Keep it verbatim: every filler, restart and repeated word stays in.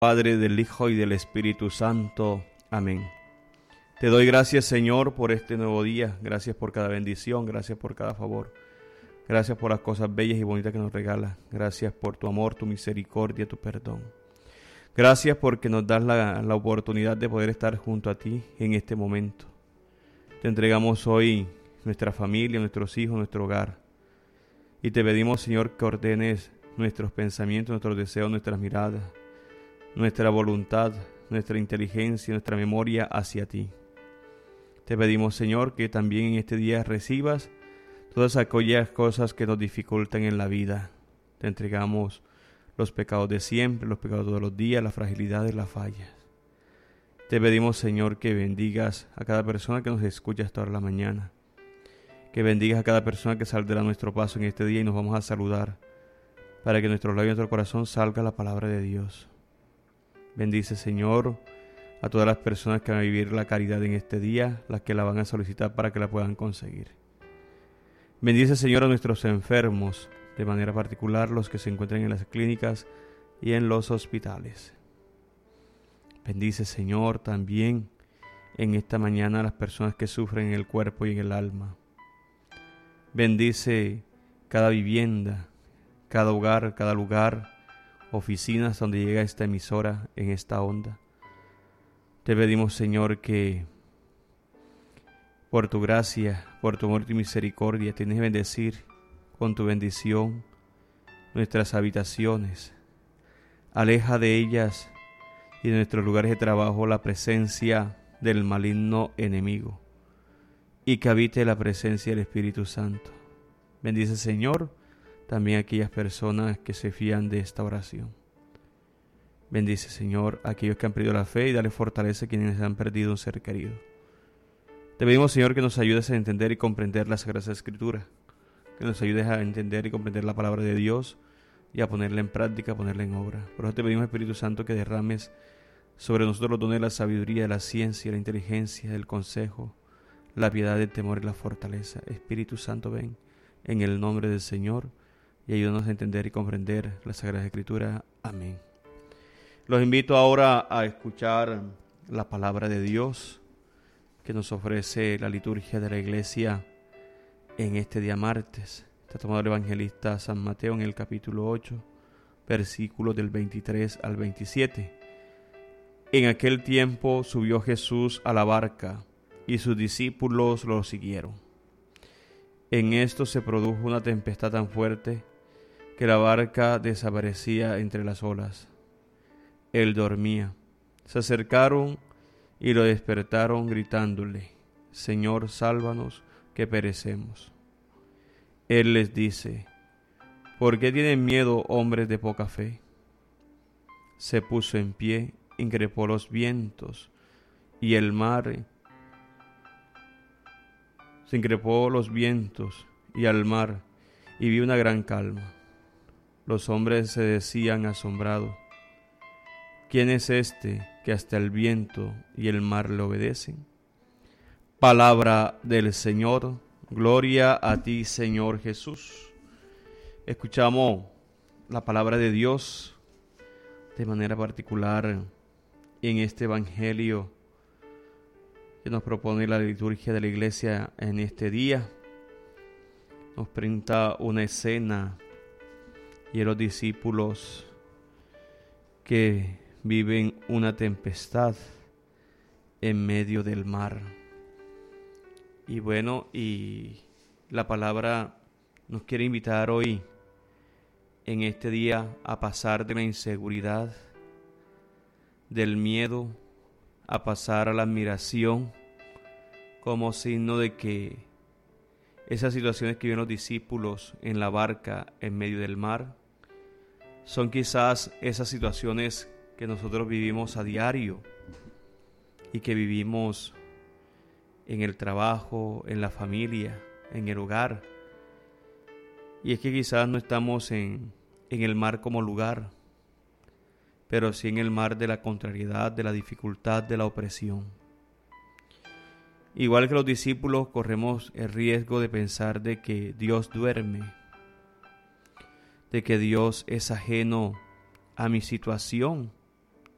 Padre, del Hijo y del Espíritu Santo. Amén. Te doy gracias, Señor, por este nuevo día. Gracias por cada bendición, gracias por cada favor. Gracias por las cosas bellas y bonitas que nos regalas. Gracias por tu amor, tu misericordia, tu perdón. Gracias porque nos das la, la oportunidad de poder estar junto a ti en este momento. Te entregamos hoy nuestra familia, nuestros hijos, nuestro hogar. Y te pedimos, Señor, que ordenes nuestros pensamientos, nuestros deseos, nuestras miradas, nuestra voluntad, nuestra inteligencia, nuestra memoria hacia ti. Te pedimos, Señor, que también en este día recibas todas aquellas cosas que nos dificultan en la vida. Te entregamos los pecados de siempre, los pecados de todos los días, las fragilidades, las fallas. Te pedimos, Señor, que bendigas a cada persona que nos escucha hasta ahora la mañana. Que bendigas a cada persona que saldrá a nuestro paso en este día y nos vamos a saludar, para que en nuestros labios y en nuestro corazón salga la palabra de Dios. Bendice, Señor, a todas las personas que van a vivir la caridad en este día, las que la van a solicitar para que la puedan conseguir. Bendice, Señor, a nuestros enfermos, de manera particular los que se encuentran en las clínicas y en los hospitales. Bendice, Señor, también en esta mañana a las personas que sufren en el cuerpo y en el alma. Bendice cada vivienda, cada hogar, cada lugar, oficinas donde llega esta emisora en esta onda. Te pedimos, Señor, que por tu gracia, por tu amor y misericordia, tienes que bendecir con tu bendición nuestras habitaciones. Aleja de ellas y de nuestros lugares de trabajo la presencia del maligno enemigo, y que habite la presencia del Espíritu Santo. Bendice, Señor, también a aquellas personas que se fían de esta oración. Bendice, Señor, a aquellos que han perdido la fe y dale fortaleza a quienes han perdido un ser querido. Te pedimos, Señor, que nos ayudes a entender y comprender la Sagrada Escritura, que nos ayudes a entender y comprender la palabra de Dios y a ponerla en práctica, a ponerla en obra. Por eso te pedimos, Espíritu Santo, que derrames sobre nosotros los dones de la sabiduría, de la ciencia, la inteligencia, del consejo, la piedad, el temor y la fortaleza. Espíritu Santo, ven en el nombre del Señor y ayúdanos a entender y comprender la Sagrada Escritura. Amén. Los invito ahora a escuchar la palabra de Dios que nos ofrece la liturgia de la Iglesia en este día martes. Está tomado el evangelista San Mateo en el capítulo ocho, versículos del veintitrés al veintisiete. En aquel tiempo subió Jesús a la barca y sus discípulos lo siguieron. En esto se produjo una tempestad tan fuerte que la barca desaparecía entre las olas. Él dormía. Se acercaron y lo despertaron gritándole: Señor, sálvanos, que perecemos. Él les dice: ¿por qué tienen miedo, hombres de poca fe? Se puso en pie, increpó los vientos y el mar. Se increpó los vientos y al mar, y vio una gran calma. Los hombres se decían asombrados: ¿quién es este que hasta el viento y el mar le obedecen? Palabra del Señor. Gloria a ti, Señor Jesús. Escuchamos la palabra de Dios de manera particular en este evangelio que nos propone la liturgia de la Iglesia en este día. Nos presenta una escena y los discípulos que viven una tempestad en medio del mar. Y bueno, y la palabra nos quiere invitar hoy, en este día, a pasar de la inseguridad, del miedo, a pasar a la admiración, como signo de que esas situaciones que viven los discípulos en la barca en medio del mar son quizás esas situaciones que nosotros vivimos a diario y que vivimos en el trabajo, en la familia, en el hogar. Y es que quizás no estamos en, en el mar como lugar, pero sí en el mar de la contrariedad, de la dificultad, de la opresión. Igual que los discípulos, corremos el riesgo de pensar de que Dios duerme, de que Dios es ajeno a mi situación,